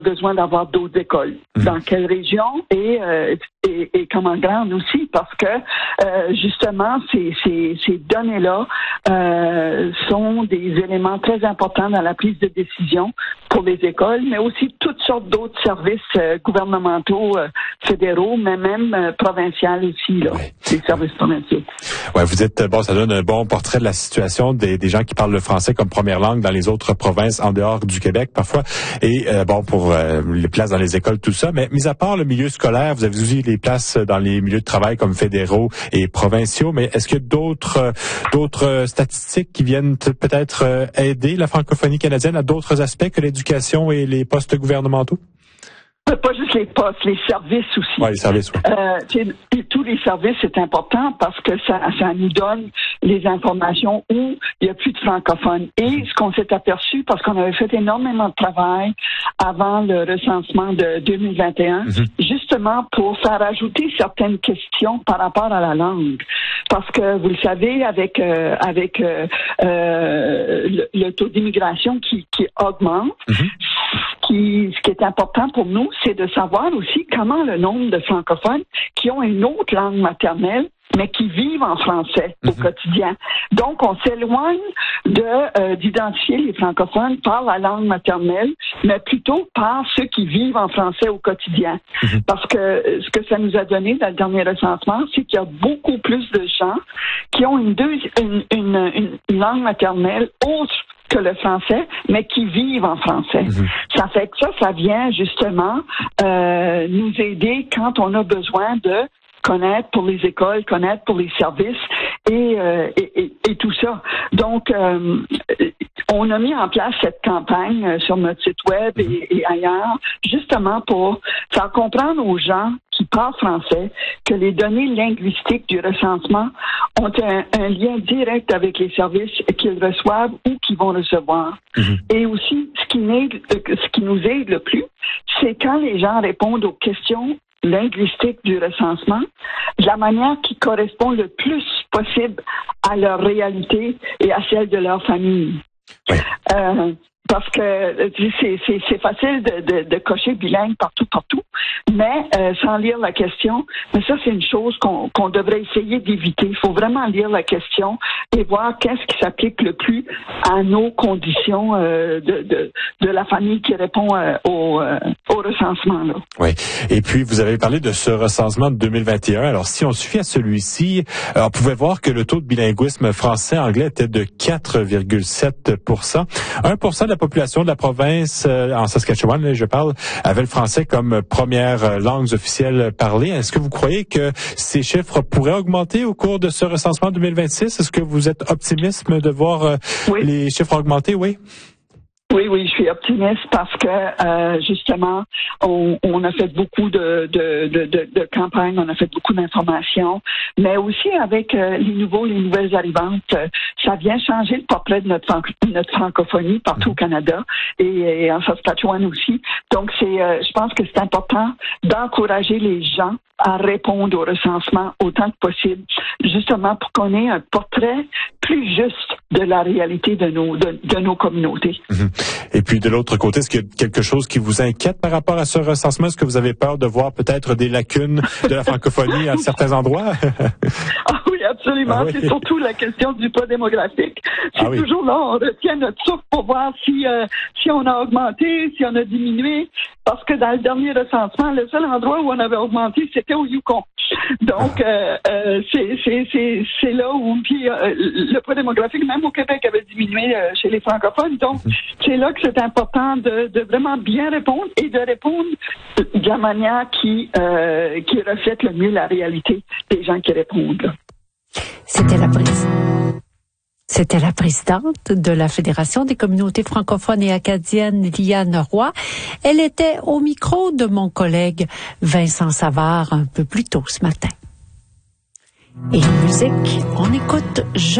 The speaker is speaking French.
besoin d'avoir d'autres écoles. Dans quelle région et comment grande aussi, parce que justement ces données-là sont des éléments très importants dans la prise de décision pour les écoles, mais aussi toutes sortes d'autres services gouvernementaux fédéraux, mais même provinciaux aussi, là, les services provinciaux. Ouais, vous êtes ça donne un bon portrait de la situation des gens qui parlent le français comme première langue dans les autres provinces en dehors du Québec parfois, et pour les places dans les écoles, tout ça. Mais mis à part le milieu scolaire, vous avez aussi les places dans les milieux de travail comme fédéraux et provinciaux. Mais est-ce qu'il y a d'autres statistiques qui viennent peut-être aider la francophonie canadienne à d'autres aspects que l'éducation et les postes gouvernementaux? Pas juste les postes, les services aussi. Ouais, les services, oui. Tous les services, c'est important parce que ça nous donne les informations où il n'y a plus de francophones. Et ce qu'on s'est aperçu, parce qu'on avait fait énormément de travail avant le recensement de 2021, justement pour faire ajouter certaines questions par rapport à la langue. Parce que, vous le savez, avec le taux d'immigration qui augmente, ce qui est important pour nous, c'est de savoir aussi comment le nombre de francophones qui ont une autre langue maternelle, mais qui vivent en français au quotidien. Donc, on s'éloigne d'identifier les francophones par la langue maternelle, mais plutôt par ceux qui vivent en français au quotidien. Parce que ce que ça nous a donné dans le dernier recensement, c'est qu'il y a beaucoup plus de gens qui ont une langue maternelle autre que le français, mais qui vivent en français. Ça fait que ça vient justement nous aider quand on a besoin de connaître pour les écoles, connaître pour les services et tout ça. Donc, on a mis en place cette campagne sur notre site web et ailleurs, justement pour faire comprendre aux gens qui parlent français que les données linguistiques du recensement ont un lien direct avec les services qu'ils reçoivent ou qu'ils vont recevoir. Et aussi, ce qui nous aide le plus, c'est quand les gens répondent aux questions linguistiques du recensement de la manière qui correspond le plus possible à leur réalité et à celle de leur famille. Parce que c'est facile de cocher bilingue partout, mais sans lire la question. Mais ça, c'est une chose qu'on devrait essayer d'éviter. Il faut vraiment lire la question et voir qu'est-ce qui s'applique le plus à nos conditions de la famille qui répond au recensement. Là. Oui. Et puis, vous avez parlé de ce recensement de 2021. Alors, si on se fie à celui-ci, on pouvait voir que le taux de bilinguisme français-anglais était de 4,7 %. 1% de la population de la province, en Saskatchewan, là, je parle, avait le français comme première langue officielle parlée. Est-ce que vous croyez que ces chiffres pourraient augmenter au cours de ce recensement 2026? Est-ce que vous êtes optimiste de voir les chiffres augmenter? Oui. Oui, je suis optimiste parce que justement, on a fait beaucoup de campagnes, on a fait beaucoup d'informations, mais aussi avec les nouvelles arrivantes, ça vient changer le portrait de notre francophonie partout au Canada et en Saskatchewan aussi. Donc je pense que c'est important d'encourager les gens à répondre au recensement autant que possible, justement pour qu'on ait un portrait plus juste de la réalité de nos communautés. Et puis de l'autre côté, est-ce qu'il y a quelque chose qui vous inquiète par rapport à ce recensement? Est-ce que vous avez peur de voir peut-être des lacunes de la francophonie à certains endroits? Oui, absolument. Ah oui. C'est surtout la question du poids démographique. C'est toujours là, on retient notre souffle pour voir si on a augmenté, si on a diminué. Parce que dans le dernier recensement, le seul endroit où on avait augmenté, c'était au Yukon. Donc, c'est là où le poids démographique, même au Québec, avait diminué chez les francophones. Donc, c'est là que c'est important de vraiment bien répondre et de répondre de la manière qui reflète le mieux la réalité des gens qui répondent. C'était la présidente de la Fédération des communautés francophones et acadiennes, Liane Roy. Elle était au micro de mon collègue Vincent Savard un peu plus tôt ce matin. Et musique, on écoute